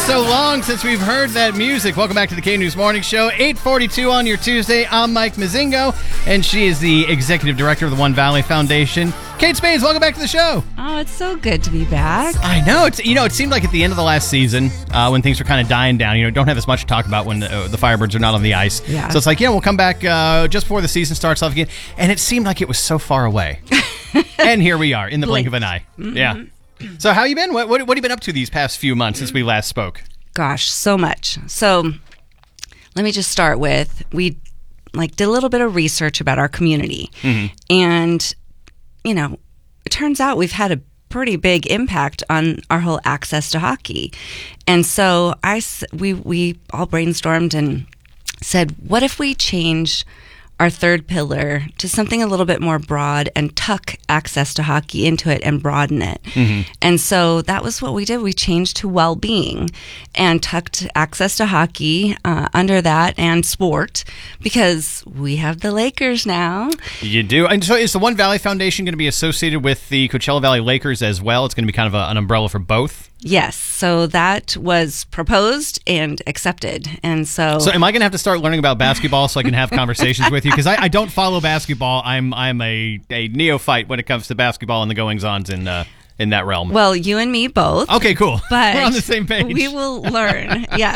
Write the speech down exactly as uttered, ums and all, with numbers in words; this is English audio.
so long since we've heard that music. Welcome back to the K-News Morning Show, eight forty-two on your Tuesday. I'm Mike Mazingo, and she is the executive director of the One Valley Foundation. Kate Spades, welcome back to the show. Oh, it's so good to be back. I know. It's you know, it seemed like at the end of the last season, uh, when things were kind of dying down, you know, don't have as much to talk about when the, uh, the Firebirds are not on the ice. Yeah. So it's like, yeah, we'll come back uh, just before the season starts off again. And it seemed like it was so far away. And here we are, in the blink, blink of an eye. Mm-hmm. Yeah. So how you been? What, what, what have you been up to these past few months since we last spoke? Gosh, so much. So let me just start with, we like did a little bit of research about our community. Mm-hmm. And, you know, it turns out we've had a pretty big impact on our whole access to hockey. And so I, we, we all brainstormed and said, what if we change our third pillar to something a little bit more broad and tuck access to hockey into it and broaden it. Mm-hmm. And so that was what we did. We changed to well-being and tucked access to hockey uh, under that and sport, because we have the Lakers now. You do. And so is the One Valley Foundation going to be associated with the Coachella Valley Lakers as well? It's going to be kind of a, an umbrella for both? Yes, so that was proposed and accepted, and so. So, am I going to have to start learning about basketball so I can have conversations with you? Because I, I don't follow basketball. I'm I'm a, a neophyte when it comes to basketball and the goings-ons in uh, in that realm. Well, you and me both. Okay, cool. But we're on the same page. We will learn. Yeah.